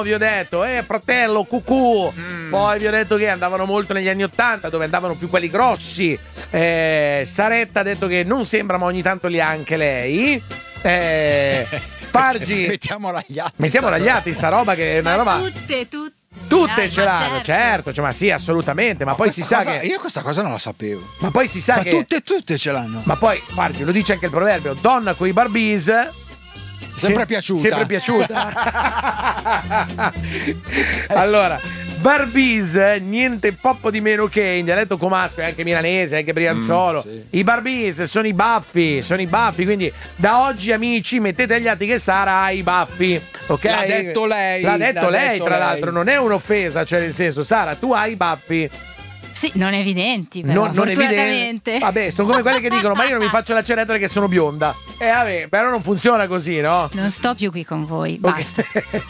vi ho detto, fratello, cucù. Poi vi ho detto che andavano molto negli anni 80, dove andavano più quelli grossi. Saretta ha detto che non sembra, ma ogni tanto li ha anche lei. Fargi, mettiamola agli atti sta roba, che è una roba. Tutte ce l'hanno, certo, cioè, ma sì, assolutamente. Ma poi si sa che. Io questa cosa non la sapevo. Ma poi si sa che. Tutte ce l'hanno. Ma poi, Fargi, lo dice anche il proverbio: donna coi barbies. Sempre piaciuta. Sempre piaciuta. Allora, barbies, niente poco di meno che in dialetto comasco e anche milanese, anche brianzolo. Sì. I barbies sono i baffi, quindi da oggi, amici, mettete agli atti che Sara ha i baffi, ok? L'ha detto lei. L'ha detto lei, tra l'altro, non è un'offesa, cioè nel senso, Sara, tu hai i baffi. Sì, non evidenti, però, non evidenti. Vabbè, sono come quelli che dicono: ma io non mi faccio la ceretta perché sono bionda. Vabbè, però non funziona così, no? Non sto più qui con voi, basta.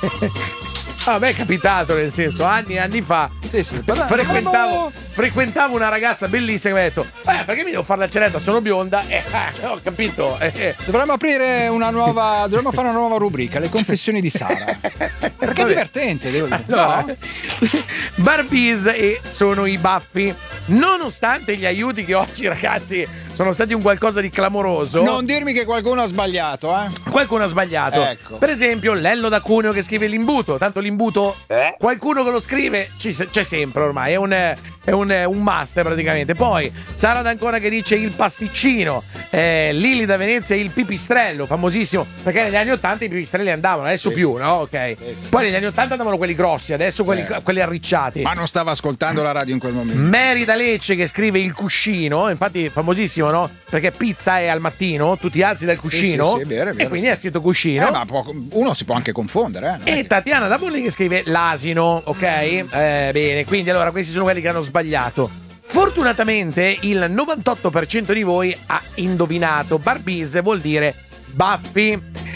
A me è capitato, nel senso, anni e anni fa. Sì, frequentavo una ragazza bellissima e mi ha detto: perché mi devo fare la ceretta? Sono bionda. Ho capito. Dovremmo fare una nuova rubrica, le confessioni di Sara. Perché è divertente, devo dire. Allora, no? Barbies e sono i baffi. Nonostante gli aiuti che oggi, ragazzi, sono stati un qualcosa di clamoroso. Non dirmi che qualcuno ha sbagliato, Qualcuno ha sbagliato. Ecco. Per esempio, Lello da Cuneo che scrive l'imbuto. Tanto l'imbuto, qualcuno che lo scrive c'è sempre ormai. È un must praticamente. Poi Sara d'Ancona che dice il pasticcino. Lili da Venezia il pipistrello, famosissimo. Perché negli anni 80 i pipistrelli andavano, adesso più, no? Ok. Poi negli anni 80 andavano quelli grossi, adesso quelli arricciati. Ma non stava ascoltando la radio in quel momento. Mary da Lecce che scrive il cuscino, infatti famosissimo, no? Perché pizza è al mattino, tu ti alzi dal cuscino, sì, è vero, e quindi è scritto cuscino. Ma uno si può anche confondere. E Tatiana da Bolli che scrive l'asino, ok? Bene, quindi allora questi sono quelli che hanno sbagliato. Fortunatamente il 98% di voi ha indovinato. Barbies vuol dire baffi,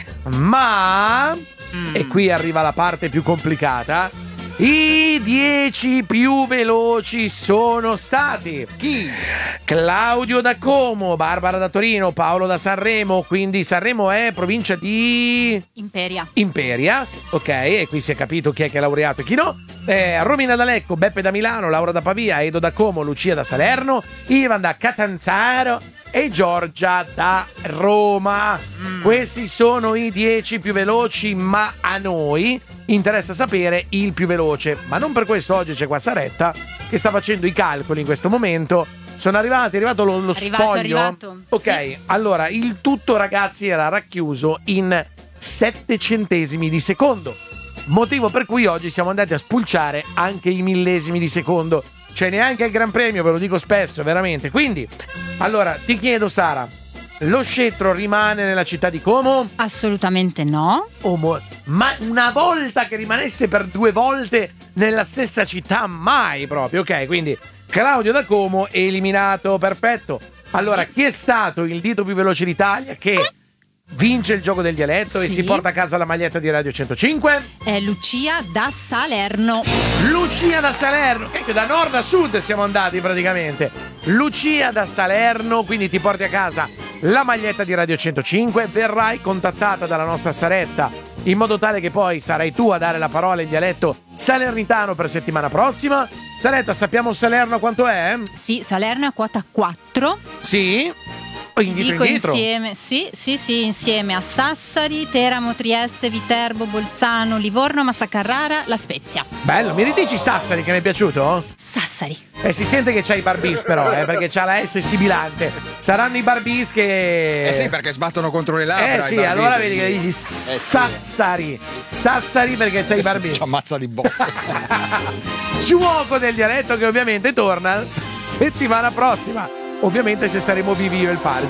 ma e qui arriva la parte più complicata. I 10 più veloci sono stati chi? Claudio da Como, Barbara da Torino, Paolo da Sanremo. Quindi Sanremo è provincia di Imperia, ok, e qui si è capito chi è che è laureato e chi no. Romina da Lecco, Beppe da Milano, Laura da Pavia, Edo da Como, Lucia da Salerno, Ivan da Catanzaro e Giorgia da Roma. Questi sono i 10 più veloci, ma a noi interessa sapere il più veloce. Ma non per questo oggi c'è qua Saretta che sta facendo i calcoli in questo momento. È arrivato lo sfoglio. Arrivato. Ok, sì. Allora il tutto, ragazzi, era racchiuso in 7 centesimi di secondo. Motivo per cui oggi siamo andati a spulciare anche i millesimi di secondo. Cioè neanche il Gran Premio, ve lo dico spesso, veramente. Quindi, allora, ti chiedo, Sara, lo scettro rimane nella città di Como? Assolutamente no. Ma una volta che rimanesse per 2 volte nella stessa città, mai proprio. Ok, quindi Claudio da Como è eliminato, perfetto. Allora, chi è stato il dito più veloce d'Italia che vince il gioco del dialetto e si porta a casa la maglietta di Radio 105? È Lucia da Salerno. Lucia da Salerno, che da nord a sud siamo andati praticamente. Lucia da Salerno, quindi ti porti a casa la maglietta di Radio 105, verrai contattata dalla nostra Saretta in modo tale che poi sarai tu a dare la parola in dialetto salernitano per settimana prossima. Saretta, sappiamo Salerno quanto è? Sì, Salerno è a quota 4. Sì? Indietro. Insieme, sì, insieme a Sassari, Teramo, Trieste, Viterbo, Bolzano, Livorno, Massa Carrara, La Spezia. Bello, mi ridici Sassari che mi è piaciuto? Sassari. Si sente che c'hai i barbies però, perché c'ha la S sibilante. Saranno i barbies che... sì, perché sbattono contro le labbra. Sì, allora vedi che dici Sassari. Sassari perché c'hai i barbies. Ci ammazza di botte. Giuoco del dialetto che ovviamente torna settimana prossima. Ovviamente se saremo vivi io e il padre.